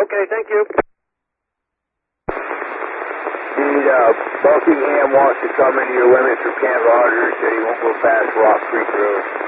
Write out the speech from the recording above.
Okay, thank you. Buckingham wants to come into your limits for Camp Rogers. Said he won't go past Rock Creek Road.